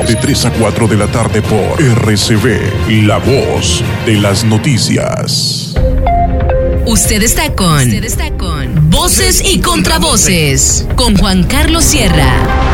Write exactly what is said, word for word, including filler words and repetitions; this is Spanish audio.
De tres a cuatro de la tarde por R C V, La Voz de las Noticias. Usted está con, Usted está con Voces y Contravoces, con Juan Carlos Sierra.